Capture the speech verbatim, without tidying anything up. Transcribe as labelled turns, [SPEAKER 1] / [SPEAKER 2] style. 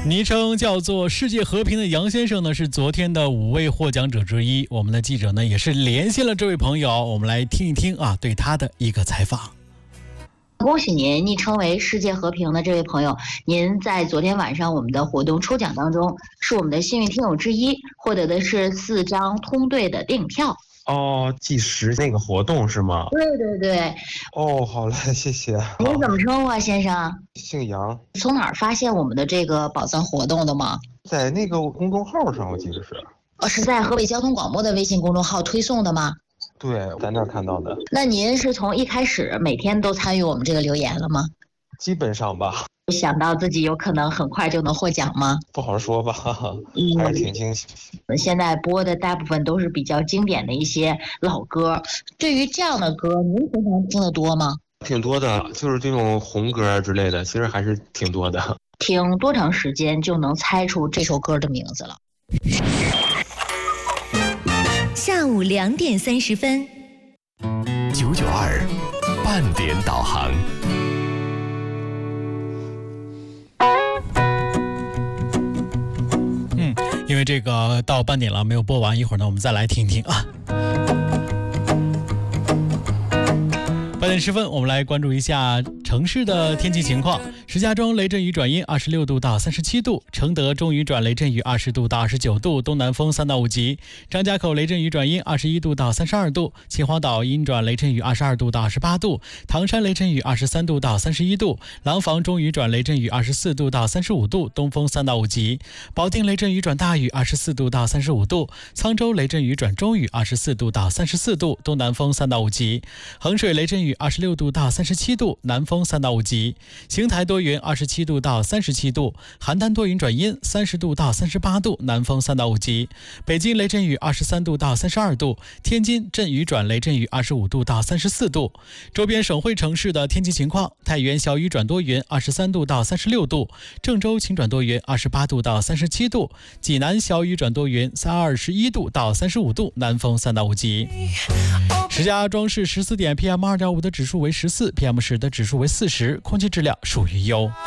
[SPEAKER 1] 昵称叫做世界和平的杨先生呢，是昨天的五位获奖者之一。我们的记者呢也是连线了这位朋友，我们来听一听啊对他的一个采访。
[SPEAKER 2] 恭喜您，昵称为世界和平的这位朋友，您在昨天晚上我们的活动抽奖当中是我们的幸运听友之一，获得的是四张通兑的电影票。
[SPEAKER 3] 哦，计时那个活动是吗？
[SPEAKER 2] 对对对。
[SPEAKER 3] 哦，好嘞，谢谢。
[SPEAKER 2] 您怎么称呼啊，先生？
[SPEAKER 3] 姓杨。
[SPEAKER 2] 从哪儿发现我们的这个宝藏活动的吗？
[SPEAKER 3] 在那个公众号上，我记得是。
[SPEAKER 2] 哦，是在河北交通广播的微信公众号推送的吗？
[SPEAKER 3] 对，在那儿看到的。
[SPEAKER 2] 那您是从一开始每天都参与我们这个留言了吗？
[SPEAKER 3] 基本上吧。
[SPEAKER 2] 想到自己有可能很快就能获奖吗？
[SPEAKER 3] 不好说吧，还是挺惊喜。
[SPEAKER 2] 嗯，现在播的大部分都是比较经典的一些老歌，对于这样的歌，您平常听得多吗？
[SPEAKER 3] 挺多的，就是这种红歌之类的，其实还是挺多的。
[SPEAKER 2] 听多长时间就能猜出这首歌的名字了？
[SPEAKER 4] 下午两点三十分，
[SPEAKER 5] 九九二半点导航。
[SPEAKER 1] 嗯，因为这个到半点了没有播完，一会儿呢我们再来听听啊。八点十分，我们来关注一下城市的天气情况。石家庄雷阵雨转阴，二十六度到三十七度；承德中雨转雷阵雨，二十度到二十九度，东南风三到五级；张家口雷阵雨转阴，二十一度到三十二度；秦皇岛阴转雷阵雨，二十二度到二十八度；唐山雷阵雨，二十三度到三十一度；廊坊中雨转雷阵雨，二十四度到三十五度，东风三到五级；保定雷阵雨转大雨，二十四度到三十五度；沧州雷阵雨转中雨，二十四度到三十四度，东南风三到五级；衡水雷阵雨，二十六度到三十七度，南风三到五级；邢台多云，二十七度到三十七度；邯郸多云转阴，三十度到三十八度，南风三到五级；北京雷阵雨，二十三度到三十二度；天津阵雨转雷阵雨，二十五度到三十四度。周边省会城市的天气情况：太原小雨转多云，二十三度到三十六度；郑州晴转多云，二十八度到三十七度；济南小雨转多云，二十一度到三十五度，南风三到五级。石家庄市十四点 P M 二点五 的指数为十四 ，P M 十的指数为四十，空气质量属于优。